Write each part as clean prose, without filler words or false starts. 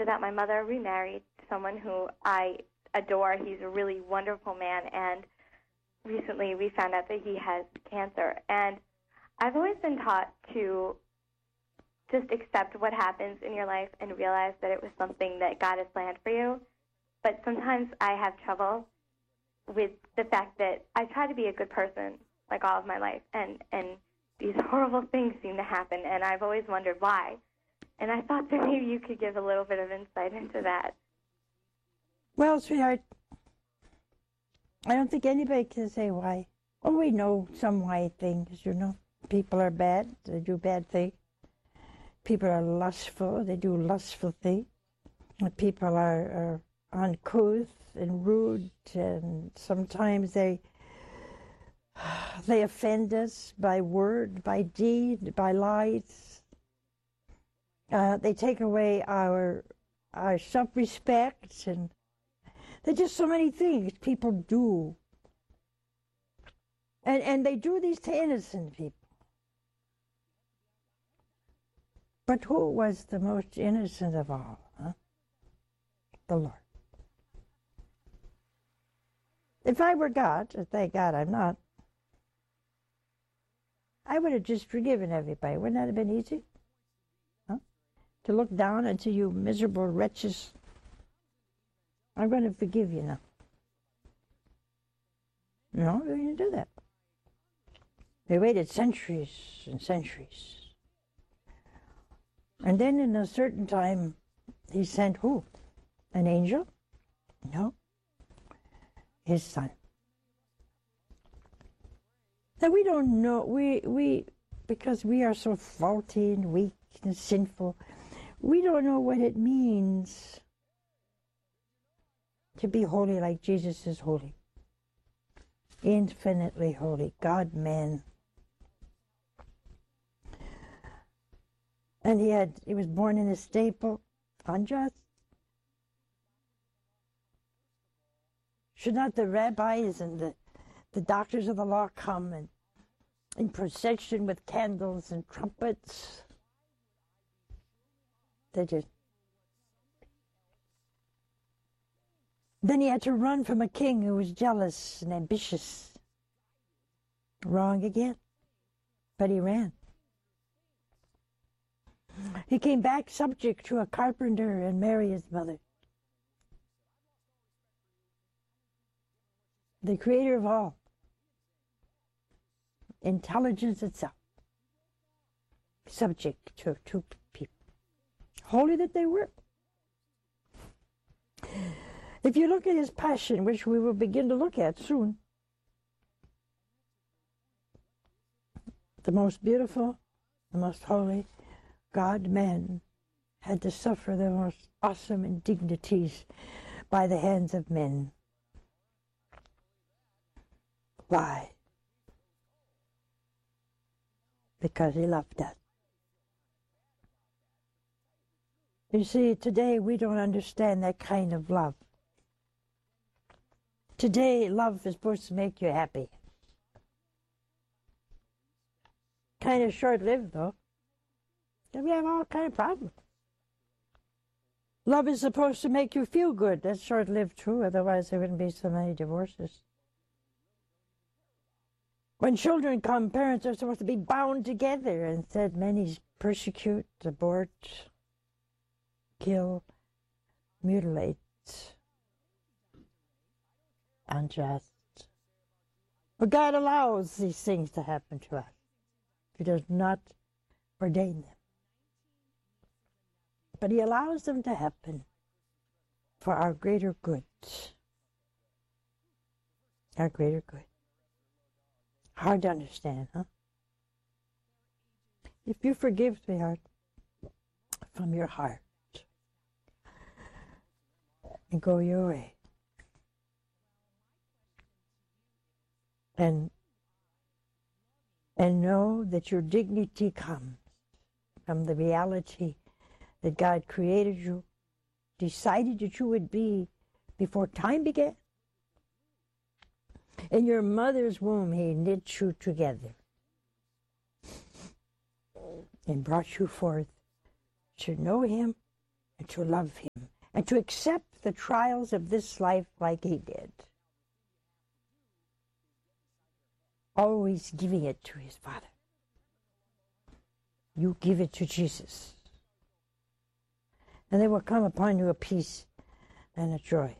that my mother remarried someone who I adore. He's a really wonderful man, and recently we found out that he has cancer. And I've always been taught to just accept what happens in your life and realize that it was something that God has planned for you. But sometimes I have trouble with the fact that I try to be a good person like all of my life, and these horrible things seem to happen, and I've always wondered why. And I thought that maybe you could give a little bit of insight into that. Well, sweetheart, I don't think anybody can say why. Oh, we know some why things, you know. People are bad, they do bad things. People are lustful, they do lustful things. People are uncouth and rude, and sometimes they offend us by word, by deed, by lies. They take away our self-respect, and there's just so many things people do. And they do these to innocent people. But who was the most innocent of all? Huh? The Lord. If I were God, and thank God I'm not, I would have just forgiven everybody. Wouldn't that have been easy? Huh? To look down into you miserable wretches. I'm going to forgive you now. No, they didn't do that. They waited centuries and centuries. And then in a certain time, he sent who? An angel? No. His son. Now we don't know, we because we are so faulty and weak and sinful, we don't know what it means to be holy like Jesus is holy. Infinitely holy, God-man. And he was born in a stable, unjust. Should not the rabbis and the doctors of the law come and in procession with candles and trumpets? They did. Then he had to run from a king who was jealous and ambitious. Wrong again. But he ran. He came back subject to a carpenter and Mary his mother. The creator of all. Intelligence itself. Subject to two people. Holy that they were. If you look at his passion, which we will begin to look at soon, the most beautiful, the most holy God-man had to suffer the most awesome indignities by the hands of men. Why? Because he loved us. You see, today we don't understand that kind of love. Today, love is supposed to make you happy. Kind of short-lived, though. We have all kind of problems. Love is supposed to make you feel good. That's short-lived, too. Otherwise, there wouldn't be so many divorces. When children come, parents are supposed to be bound together. Instead, many persecute, abort, kill, mutilate. Unjust. But God allows these things to happen to us. He does not ordain them. But he allows them to happen for our greater good. Our greater good. Hard to understand, huh? If you forgive, sweetheart, from your heart, and go your way, and know that your dignity comes from the reality that God created you, decided that you would be before time began. In your mother's womb, he knit you together and brought you forth to know him and to love him to accept the trials of this life like he did. Always giving it to his Father. You give it to Jesus. And there will come upon you a peace and a joy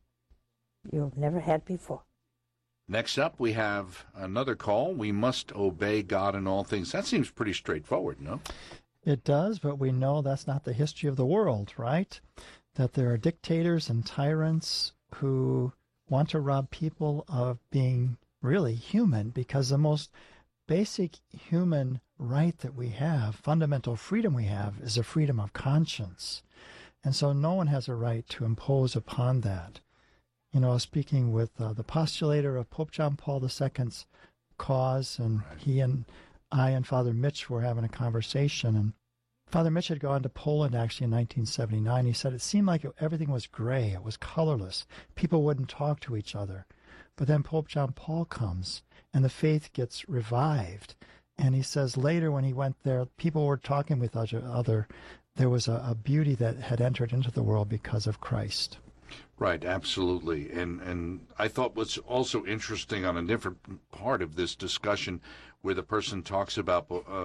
you've never had before. Next up, we have another call. We must obey God in all things. That seems pretty straightforward, no? It does, but we know that's not the history of the world, right? That there are dictators and tyrants who want to rob people of being really human, because the most basic human right that we have, fundamental freedom we have, is a freedom of conscience. And so no one has a right to impose upon that. You know, speaking with the postulator of Pope John Paul II's cause, and he and I and Father Mitch were having a conversation, and Father Mitch had gone to Poland actually in 1979. He said it seemed like everything was gray, it was colorless. People wouldn't talk to each other. But then Pope John Paul comes, and the faith gets revived. And he says later when he went there, people were talking with each other. There was a beauty that had entered into the world because of Christ. Right, absolutely. And I thought what's also interesting on a different part of this discussion, where the person talks about,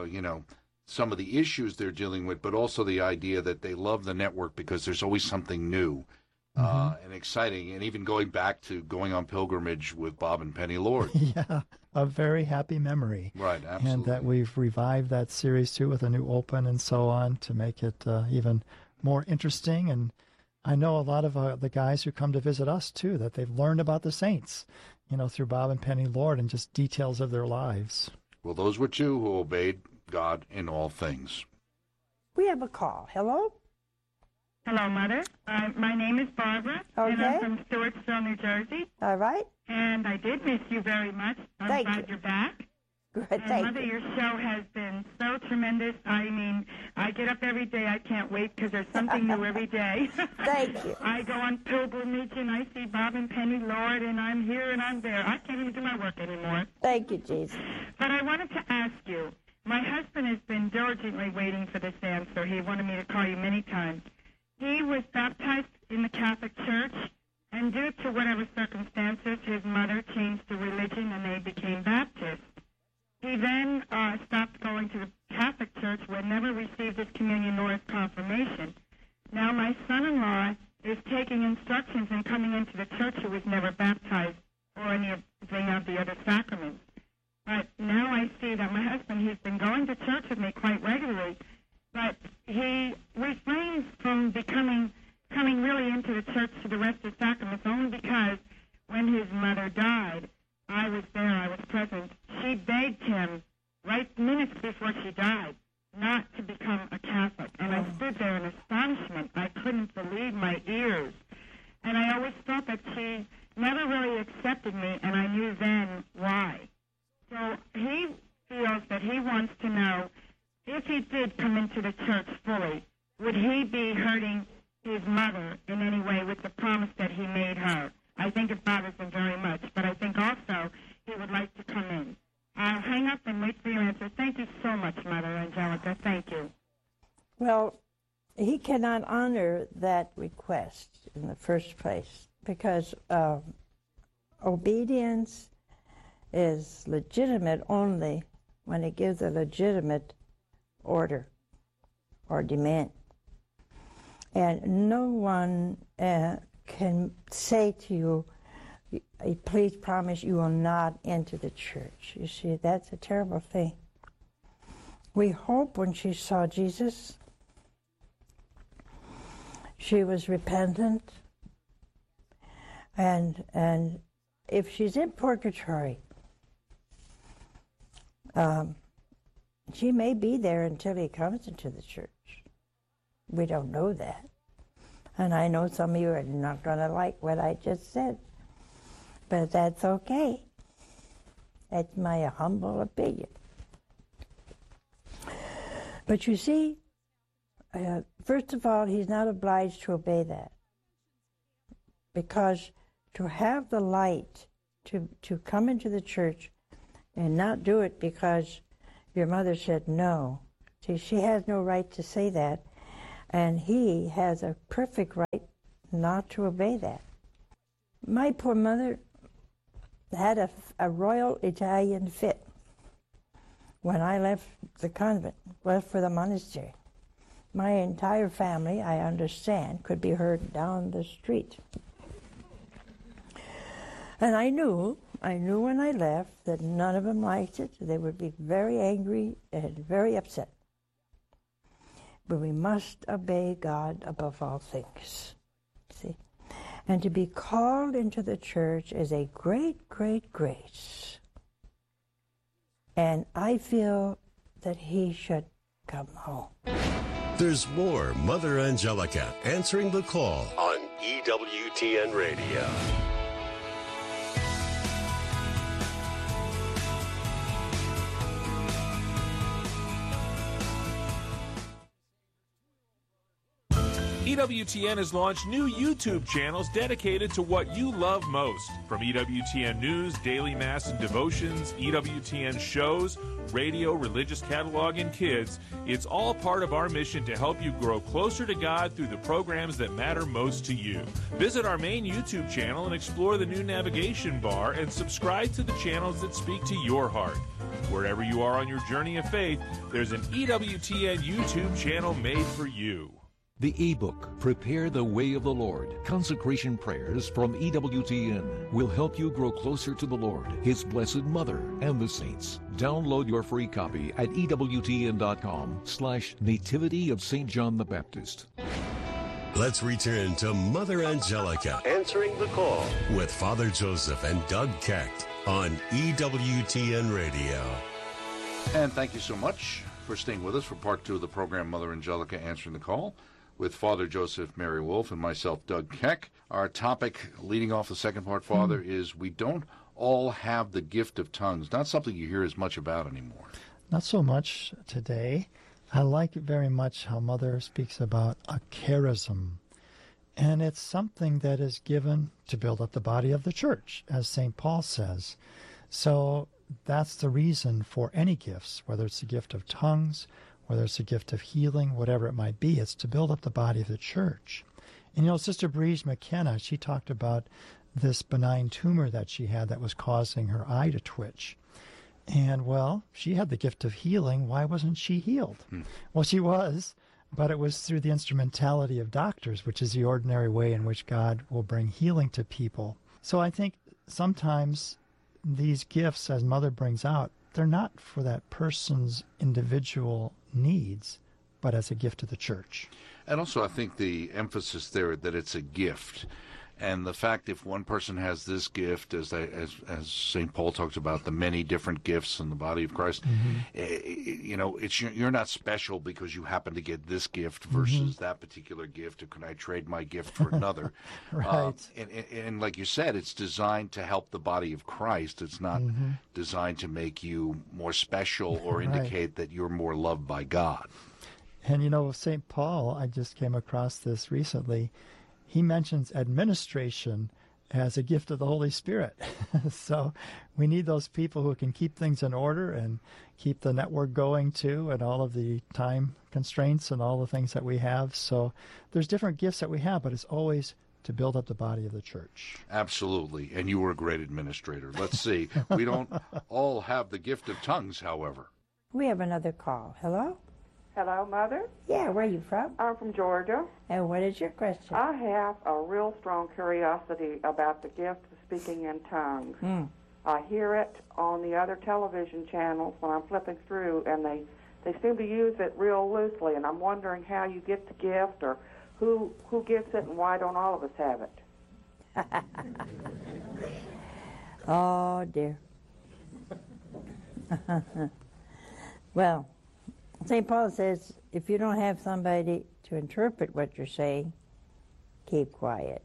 some of the issues they're dealing with, but also the idea that they love the network because there's always something new and exciting, and even going back to going on pilgrimage with Bob and Penny Lord. Yeah, a very happy memory. Right, absolutely. And that we've revived that series, too, with a new open and so on to make it even more interesting. And I know a lot of the guys who come to visit us, too, that they've learned about the saints, through Bob and Penny Lord and just details of their lives. Well, those were two who obeyed God in all things. We have a call. Hello? Hello, Mother. My name is Barbara, and I'm from Stewartsville, New Jersey. All right. And I did miss you very much. I'm glad you're back. Good, and Mother, your show has been so tremendous. I mean, I get up every day. I can't wait because there's something new every day. Thank you. I go on pilgrimage and I see Bob and Penny Lord, and I'm here and I'm there. I can't even do my work anymore. Thank you, Jesus. But I wanted to ask you, my husband has been diligently waiting for this answer. He wanted me to call you many times. He was baptized in the Catholic Church, and due to whatever circumstances, his mother changed the religion and they became Baptist. He then stopped going to the Catholic Church, but never received his communion nor his confirmation. Now my son-in-law is taking instructions and coming into the church who was never baptized or anything of the other sacraments. But now I see that my husband, he's been going to church with me quite regularly, but he refrains from coming really into the church to the rest of the sacraments only because when his mother died, I was there, I was present. She begged him right minutes before she died not to become a Catholic. And I stood there in astonishment. I couldn't believe my ears. And I always felt that she never really accepted me, and I knew then why. So he feels that he wants to know, if he did come into the church fully, would he be hurting his mother in any way with the promise that he made her? I think it bothers him very much, but I think also he would like to come in. I'll hang up and wait for your answer. Thank you so much, Mother Angelica. Thank you. Well, he cannot honor that request in the first place because obedience is legitimate only when it gives a legitimate order or demand. And no one can say to you, please promise you will not enter the church. You see, that's a terrible thing. We hope when she saw Jesus, she was repentant, and if she's in purgatory, she may be there until he comes into the church. We don't know that. And I know some of you are not going to like what I just said, but that's okay. That's my humble opinion. But you see, first of all, he's not obliged to obey that. Because to have the light to come into the church and not do it because your mother said no, see, she has no right to say that. And he has a perfect right not to obey that. My poor mother had a royal Italian fit when I left the convent, left for the monastery. My entire family, I understand, could be heard down the street. And I knew when I left that none of them liked it. They would be very angry and very upset. But we must obey God above all things. See? And to be called into the church is a great, great grace. And I feel that he should come home. There's more Mother Angelica answering the call on EWTN Radio. EWTN has launched new YouTube channels dedicated to what you love most. From EWTN News, Daily Mass and Devotions, EWTN shows, radio, religious catalog, and kids, it's all part of our mission to help you grow closer to God through the programs that matter most to you. Visit our main YouTube channel and explore the new navigation bar and subscribe to the channels that speak to your heart. Wherever you are on your journey of faith, there's an EWTN YouTube channel made for you. The ebook, Prepare the Way of the Lord, Consecration Prayers from EWTN, will help you grow closer to the Lord, His Blessed Mother, and the saints. Download your free copy at EWTN.com/Nativity of St. John the Baptist. Let's return to Mother Angelica answering the call with Father Joseph and Doug Kecht on EWTN Radio. And thank you so much for staying with us for part 2 of the program, Mother Angelica Answering the Call, with Father Joseph Mary Wolf and myself, Doug Keck. Our topic, leading off the second part, Father, is we don't all have the gift of tongues. Not something you hear as much about anymore. Not so much today. I like very much how Mother speaks about a charism. And it's something that is given to build up the body of the church, as St. Paul says. So that's the reason for any gifts, whether it's the gift of tongues, whether it's a gift of healing, whatever it might be. It's to build up the body of the church. And Sister Breeze McKenna, she talked about this benign tumor that she had that was causing her eye to twitch. And, well, she had the gift of healing. Why wasn't she healed? Well, she was, but it was through the instrumentality of doctors, which is the ordinary way in which God will bring healing to people. So I think sometimes these gifts, as Mother brings out, they're not for that person's individual needs, but as a gift to the church. And also, I think the emphasis there that it's a gift. And the fact if one person has this gift, as St. Paul talks about, the many different gifts in the body of Christ, it's you're not special because you happen to get this gift versus that particular gift, or can I trade my gift for another? Right. And like you said, it's designed to help the body of Christ. It's not designed to make you more special or indicate that you're more loved by God. And St. Paul, I just came across this recently, he mentions administration as a gift of the Holy Spirit. So we need those people who can keep things in order and keep the network going too, and all of the time constraints and all the things that we have. So there's different gifts that we have, but it's always to build up the body of the church. Absolutely. And you were a great administrator. Let's see. We don't all have the gift of tongues, however. We have another call. Hello? Hello, Mother. Yeah, where are you from? I'm from Georgia. And what is your question? I have a real strong curiosity about the gift of speaking in tongues. I hear it on the other television channels when I'm flipping through, and they seem to use it real loosely, and I'm wondering how you get the gift, or who gets it, and why don't all of us have it? Oh, dear. Well, St. Paul says, if you don't have somebody to interpret what you're saying, keep quiet.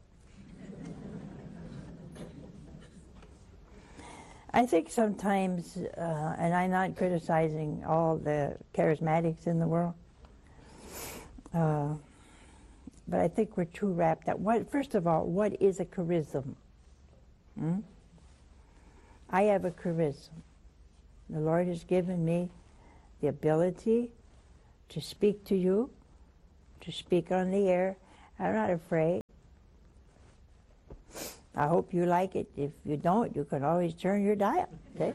I think sometimes, and I'm not criticizing all the charismatics in the world, but I think we're too wrapped up. First of all, what is a charism? I have a charism. The Lord has given me the ability to speak to you, to speak on the air. I'm not afraid. I hope you like it. If you don't, you can always turn your dial. Okay?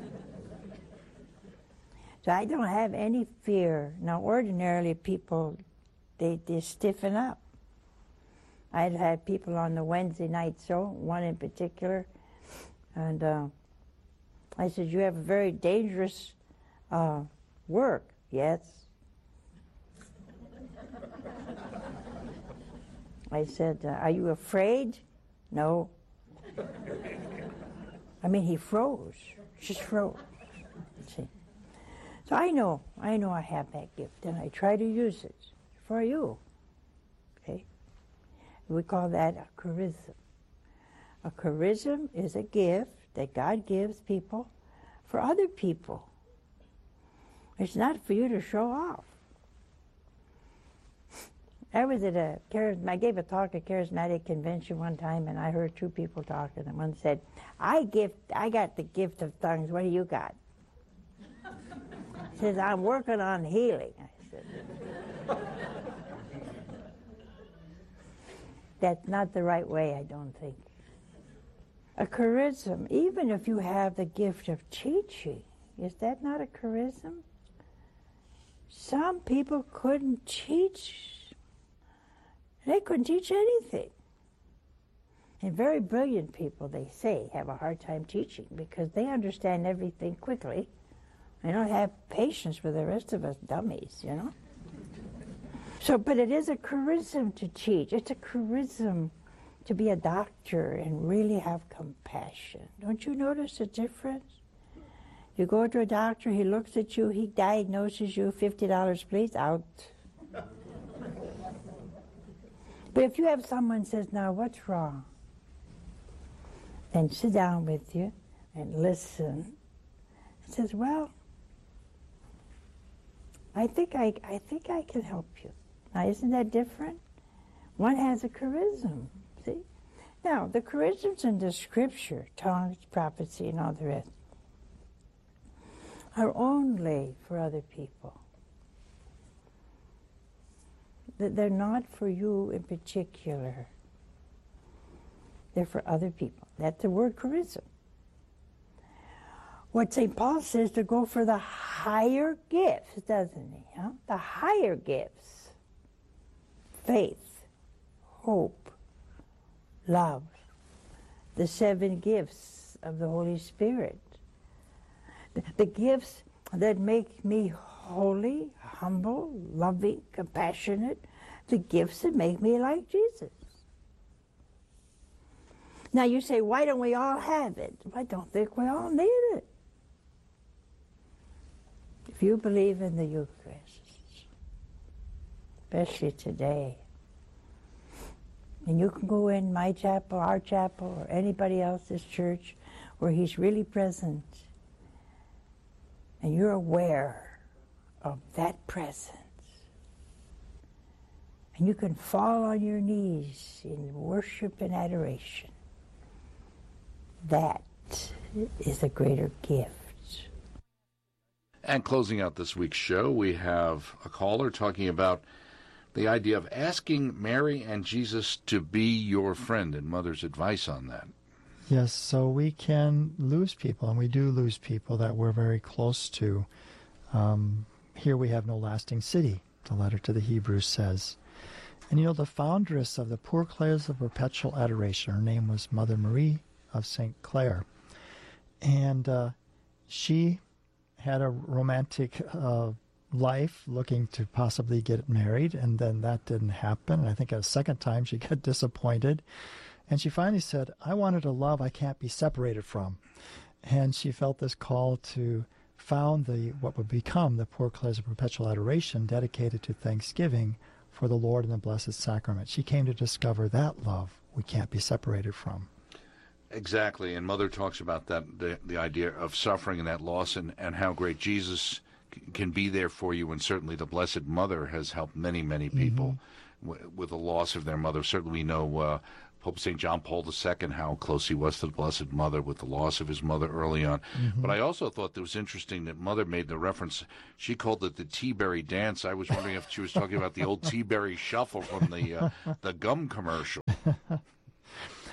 So I don't have any fear. Now, ordinarily, people, they stiffen up. I'd had people on the Wednesday night show, one in particular, and I said, you have a very dangerous work. Yes. I said, are you afraid? No. I mean, he froze, just froze. See? So I know I have that gift, and I try to use it for you. Okay? We call that a charism. A charism is a gift that God gives people for other people. It's not for you to show off. I was at I gave a talk at a charismatic convention one time, and I heard two people talking, and one said, I got the gift of tongues, what do you got? He says, I'm working on healing. I said, that's not the right way, I don't think. A charism, even if you have the gift of teaching, is that not a charism? Some people couldn't teach. They couldn't teach anything. And very brilliant people, they say, have a hard time teaching because they understand everything quickly. They don't have patience with the rest of us dummies, you know? So, but it is a charism to teach. It's a charism to be a doctor and really have compassion. Don't you notice the difference? You go to a doctor, he looks at you, he diagnoses you, $50 please, out. But if you have someone says, now what's wrong? Then sit down with you and listen. He says, well, I think I can help you. Now, isn't that different? One has a charism, see? Now, the charisms in the scripture, tongues, prophecy, and all the rest, are only for other people. They're not for you in particular. They're for other people. That's the word charism. What St. Paul says to go for the higher gifts, doesn't he? Huh? The higher gifts. Faith, hope, love. The 7 gifts of the Holy Spirit. The gifts that make me holy, humble, loving, compassionate, the gifts that make me like Jesus. Now you say, why don't we all have it? I don't think we all need it. If you believe in the Eucharist, especially today, and you can go in my chapel, our chapel, or anybody else's church where he's really present, and you're aware of that presence, and you can fall on your knees in worship and adoration, that is a greater gift. And closing out this week's show, we have a caller talking about the idea of asking Mary and Jesus to be your friend, and Mother's advice on that. Yes, so we can lose people, and we do lose people that we're very close to. Here we have no lasting city, the letter to the Hebrews says. And you know, the foundress of the Poor Clares of Perpetual Adoration, her name was Mother Marie of St. Clare. And she had a romantic life, looking to possibly get married, and then that didn't happen. And I think a second time she got disappointed. And she finally said, I wanted a love I can't be separated from. And she felt this call to found what would become the Poor Clares of Perpetual Adoration, dedicated to thanksgiving for the Lord and the Blessed Sacrament. She came to discover that love we can't be separated from. Exactly, and Mother talks about that, the idea of suffering and that loss, and how great Jesus can be there for you, and certainly the Blessed Mother has helped many, many people with the loss of their mother. Certainly we know Pope St. John Paul II, how close he was to the Blessed Mother with the loss of his mother early on. But I also thought it was interesting that Mother made the reference, she called it the Tea-Berry Dance. I was wondering if she was talking about the old Tea-Berry Shuffle from the gum commercial.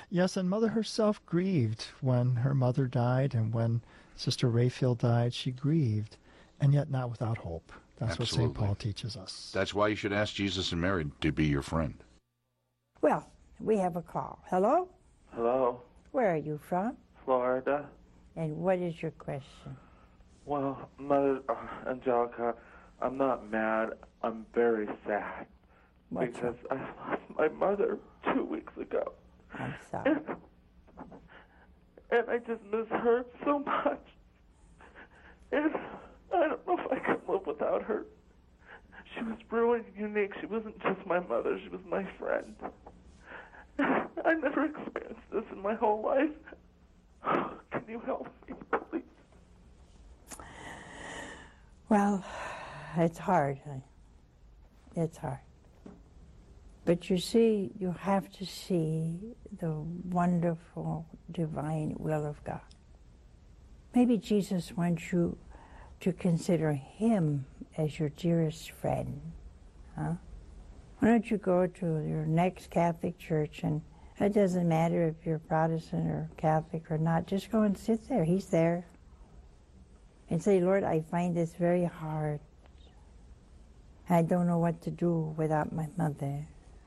Yes, and Mother herself grieved when her mother died, and when Sister Rayfield died, she grieved, and yet not without hope. That's Absolutely. what St. Paul teaches us. That's why you should ask Jesus and Mary to be your friend. Well, we have a call. Hello? Hello. Where are you from? Florida. And what is your question? Well, Mother Angelica, I'm not mad. I'm very sad. Because I lost my mother 2 weeks ago. I'm sorry. And I just miss her so much. And I don't know if I can live without her. She was really unique. She wasn't just my mother. She was my friend. I never experienced this in my whole life. Can you help me, please? Well, it's hard. It's hard. But you see, you have to see the wonderful divine will of God. Maybe Jesus wants you to consider him as your dearest friend. Huh? Why don't you go to your next Catholic church, and it doesn't matter if you're Protestant or Catholic or not, just go and sit there. He's there. And say, Lord, I find this very hard. I don't know what to do without my mother.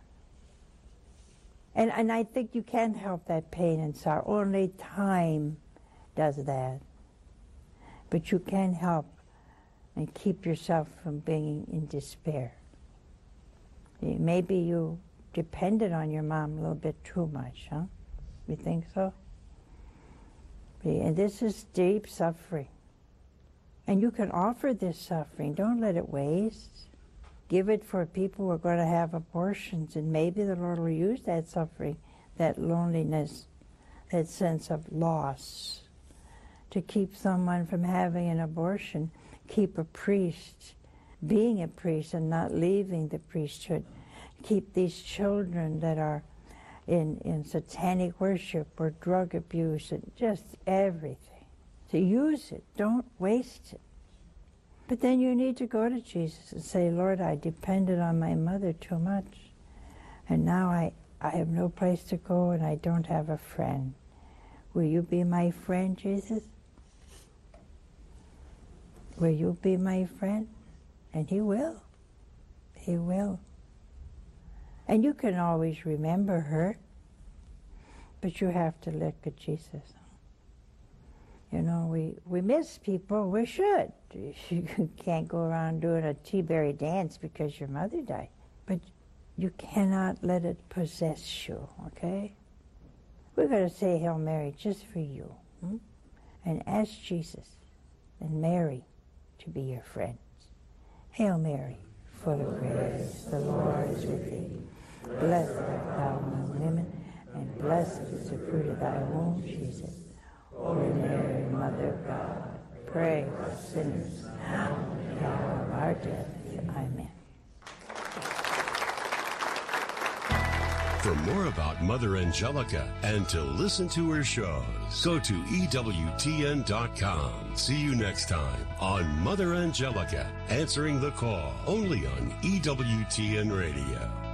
And I think you can't help that pain and sorrow. Only time does that. But you can help and keep yourself from being in despair. Maybe you depended on your mom a little bit too much, huh? You think so? And this is deep suffering. And you can offer this suffering. Don't let it waste. Give it for people who are going to have abortions, and maybe the Lord will use that suffering, that loneliness, that sense of loss, to keep someone from having an abortion, keep a priest being a priest and not leaving the priesthood, keep these children that are in satanic worship or drug abuse and just everything. To use it, don't waste it. But then you need to go to Jesus and say, Lord, I depended on my mother too much, and now I have no place to go and I don't have a friend. Will you be my friend, Jesus? Will you be my friend? And he will. He will. And you can always remember her, but you have to look at Jesus. You know, we miss people. We should. You can't go around doing a tea-berry dance because your mother died. But you cannot let it possess you, okay? We're going to say Hail Mary just for you. And ask Jesus and Mary to be your friends. Hail Mary, full of grace, the Lord is with thee. Blessed art thou among women, and blessed is the fruit of thy womb, Jesus. Holy Mary, Mother of God, pray for us sinners, now and at the hour of our death. Amen. For more about Mother Angelica and to listen to her shows, go to EWTN.com. See you next time on Mother Angelica, answering the call, only on EWTN Radio.